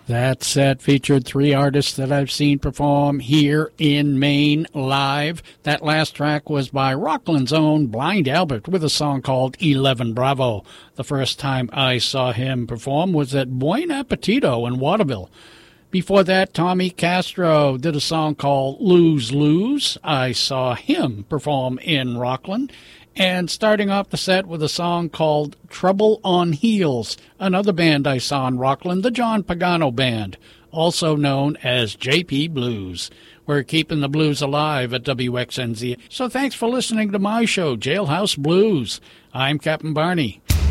That set featured 3 artists that I've seen perform here in Maine live. That last track was by Rockland's own Blind Albert with a song called 11 Bravo. The first time I saw him perform was at Buen Appetito in Waterville. Before that, Tommy Castro did a song called Lose Lose. I saw him perform in Rockland. And starting off the set with a song called Trouble on Heels, another band I saw in Rockland, the John Pagano Band, also known as JP Blues. We're keeping the blues alive at WXNZ. So thanks for listening to my show, Jailhouse Blues. I'm Captain Barney.